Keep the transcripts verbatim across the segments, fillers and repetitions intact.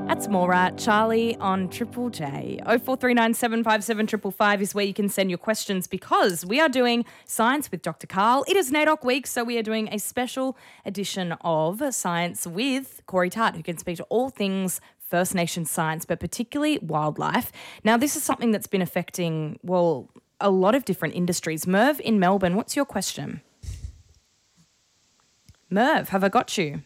That's Morat, Charlie on Triple J. oh four three nine seven five seven five five five is where you can send your questions because we are doing Science with Doctor Karl. It is NAIDOC week, so we are doing a special edition of Science with Corey Tart, who can speak to all things First Nations science, but particularly wildlife. Now, this is something that's been affecting, well, a lot of different industries. Merv in Melbourne, what's your question? Merv, have I got you?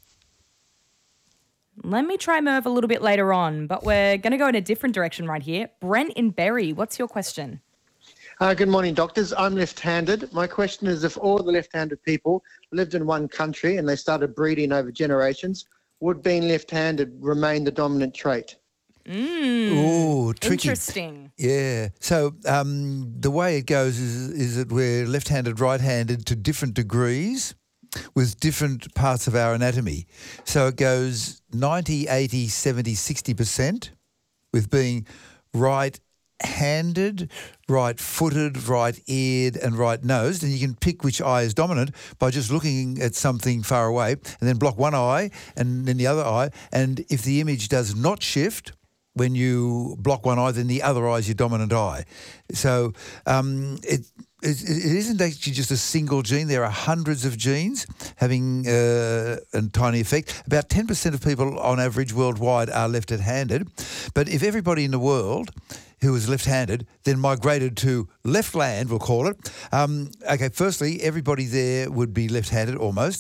Let me try Merv a little bit later on, but we're going to go in a different direction right here. Brent in Berry, what's your question? Uh, good morning, doctors. I'm left-handed. My question is, if all the left-handed people lived in one country and they started breeding over generations, would being left-handed remain the dominant trait? Mm, Ooh, tricky. Interesting. Yeah. So um, the way it goes is, is that we're left-handed, right-handed to different degrees with different parts of our anatomy. So it goes ninety, eighty, seventy, sixty percent with being right-handed, right-footed, right-eared and right-nosed. And you can pick which eye is dominant by just looking at something far away and then block one eye and then the other eye. And if the image does not shift when you block one eye, then the other eye is your dominant eye. So um, it, it, it isn't actually just a single gene. There are hundreds of genes having uh, a tiny effect. About ten percent of people on average worldwide are left-handed. But if everybody in the world who is left-handed then migrated to left land, we'll call it, um, okay, firstly, everybody there would be left-handed almost,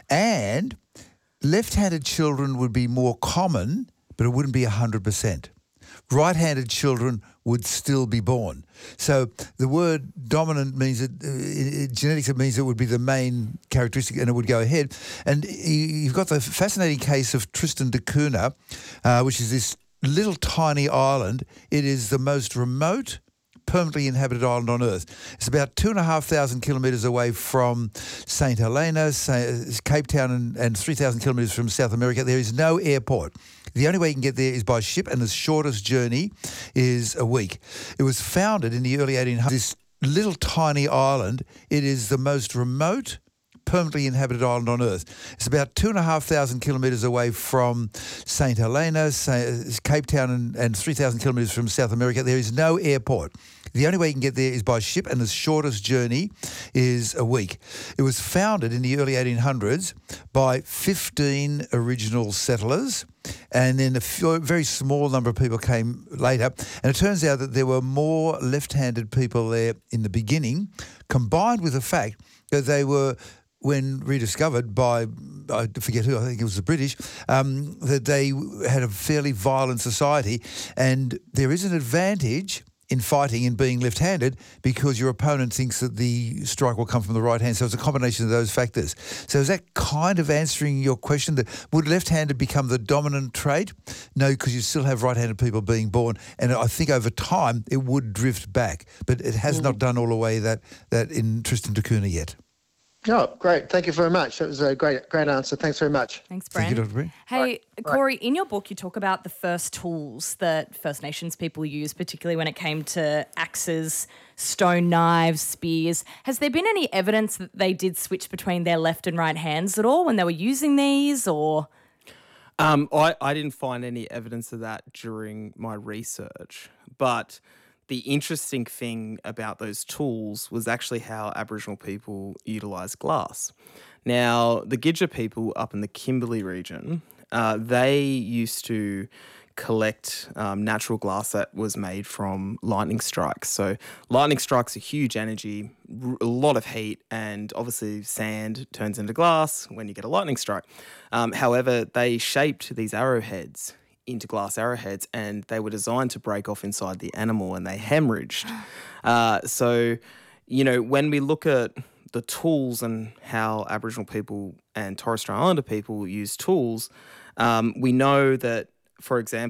and left-handed children would be more common, but it wouldn't be one hundred percent. Right-handed children would still be born. So the word dominant means that, uh, in genetics, it means it would be the main characteristic and it would go ahead. And you've got the fascinating case of Tristan da Cunha, uh, which is this little tiny island. It is the most remote permanently inhabited island on Earth. It's about two and a half thousand kilometres away from Saint Helena, Cape Town, and, and three thousand kilometres from South America. There is no airport. The only way you can get there is by ship, and the shortest journey is a week. It was founded in the early eighteen hundreds. This little tiny island, it is the most remote permanently inhabited island on Earth. It's about two and a half thousand kilometres away from Saint Helena, Cape Town, and, and three thousand kilometres from South America. There is no airport. The only way you can get there is by ship, and the shortest journey is a week. It was founded in the early eighteen hundreds by fifteen original settlers, and then a few, very small number of people came later. And it turns out that there were more left-handed people there in the beginning, combined with the fact that they were, when rediscovered by, I forget who, I think it was the British, um, that they had a fairly violent society. And there is an advantage in fighting and being left-handed because your opponent thinks that the strike will come from the right hand. So it's a combination of those factors. So is that kind of answering your question? That would left-handed become the dominant trait? No, because you still have right-handed people being born. And I think over time it would drift back. But it has mm. not done all the way that, that in Tristan da Cunha yet. Oh, great. Thank you very much. That was a great great answer. Thanks very much. Thanks, Brent. Thank you, Doctor Brent. Hey, right. Corey, in your book you talk about the first tools that First Nations people used, particularly when it came to axes, stone knives, spears. Has there been any evidence that they did switch between their left and right hands at all when they were using these, or...? Um, I, I didn't find any evidence of that during my research, but the interesting thing about those tools was actually how Aboriginal people utilised glass. Now, the Gidja people up in the Kimberley region, uh, they used to collect um, natural glass that was made from lightning strikes. So lightning strikes are huge energy, a lot of heat, and obviously sand turns into glass when you get a lightning strike. Um, however, they shaped these arrowheads into glass arrowheads, and they were designed to break off inside the animal, and they hemorrhaged. Uh, so, you know, when we look at the tools and how Aboriginal people and Torres Strait Islander people use tools, um, we know that, for example,